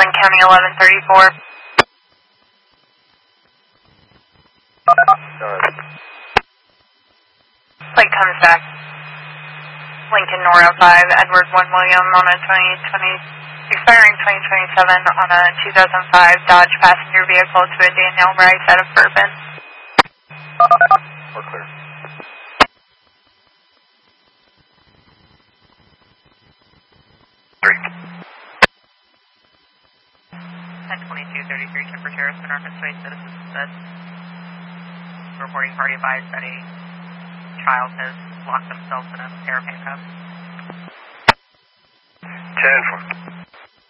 Lynn County 1134. Plate comes back. Lincoln Nora 5, Edward 1 William on a expiring 2027 on a 2005 Dodge passenger vehicle to a Danielle Rice out of Bourbon. We're clear. Three. 102233 Temper Terrace, Menard Highway, citizen said. Reporting party advised that a child has locked themselves in a pair of handcuffs. 10-4.